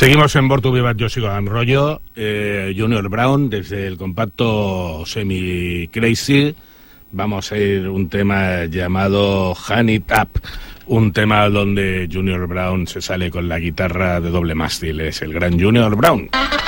Seguimos en Born to Be Bad, yo sigo en rollo. Junior Brown, desde el compacto Semi Crazy, vamos a ir un tema llamado Hand It Up, un tema donde Junior Brown se sale con la guitarra de doble mástil, es el gran Junior Brown.